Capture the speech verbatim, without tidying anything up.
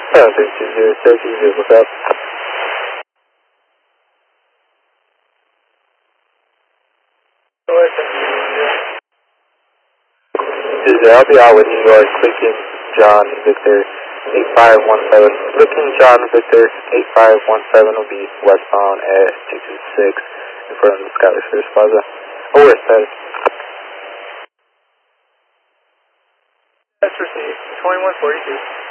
seven three two zero, Cherokee, what's up? I'll be out with New York, clicking John Victor eight five one seven. Clicking John Victor eight five one seven will be westbound at two two six in front of the Skyler Sears Plaza. Oh, where's that? That's received, twenty-one forty-two.